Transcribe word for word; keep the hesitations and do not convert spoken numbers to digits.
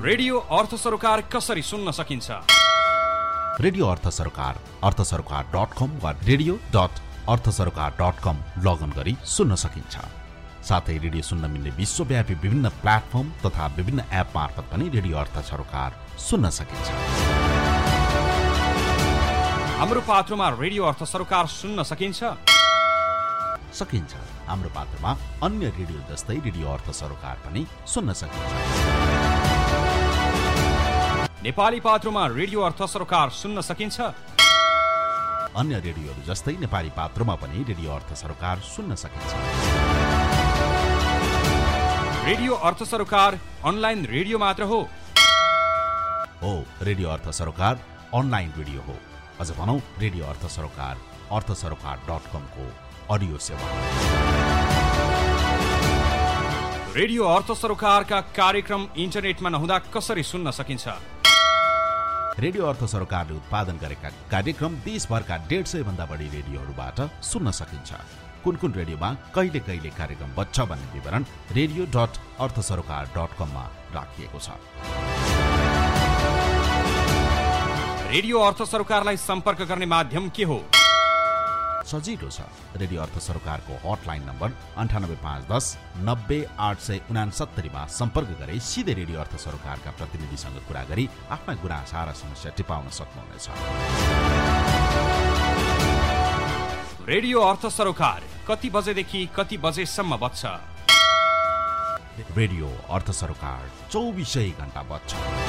Radio अर्थ सरोकार कसरी सुन्न सकिन्छ? रेडियो अर्थ सरोकार अर्थ सरोकार डट कम वा रेडियो डट अर्थ सरोकार डट कम लगइन गरी सुन्न सकिन्छ। साथै रेडियो सुन्न मिल्ने विश्वव्यापी विभिन्न प्लेटफर्म तथा विभिन्न एप मार्फत पनि रेडियो अर्थ सरोकार सुन्न सकिन्छ। हाम्रो पात्रमा रेडियो अर्थ सरोकार सुन्न सकिन्छ? सकिन्छ। हाम्रो पात्रमा अन्य रेडियो जस्तै रेडियो अर्थ सरोकार पनि सुन्न सकिन्छ। नेपाली पात्रमा रेडियो अर्थ सरोकार सुन्न सकिन्छ? अन्य रेडियोहरू जस्तै नेपाली पात्रमा पनि रेडियो अर्थ सरोकार सुन्न सकिन्छ। रेडियो अर्थ सरोकार अनलाइन रेडियो मात्र हो? हो, रेडियो अर्थ सरोकार अनलाइन रेडियो हो। अझ भनौं रेडियो अर्थ सरोकार अर्थ सरोकार डट कम को अडियो सेवा। रेडियो अर्थ सरोकारका कार्यक्रम इन्टरनेटमा नहुँदा कसरी सुन्न सकिन्छ? रेडियो अर्थ सरकारले उत्पादन गरेका कार्यक्रम देशभरका डेढ सय भन्दा बढी रेडियोहरूबाट सुन्न सकिन्छ। कुन कुन रेडियोमा कहिले कहिले कार्यक्रम बज्छ भन्ने विवरण रेडियो डट अर्थ सरोकार डट कममा राखिएको छ। रेडियो अर्थ सरोकारलाई सम्पर्क गर्ने माध्यम के हो? सजिलो छ। रेडियो अर्थ सरकारको हटलाइन नम्बर अन्ठानब्बे पाँच दस नब्बे आठ सय उनासत्तरीमा सम्पर्क गरी सिधै रेडियो अर्थ सरकारका प्रतिनिधिसँग कुरा गरी आफ्ना गुनासा र समस्या टिपाउन सक्नुहुनेछ। रेडियो अर्थ सरोकार कति बजेदेखि कति बजेसम्म बज्छ? रेडियो अर्थ सरकार चौबिसै घण्टा बज्छ।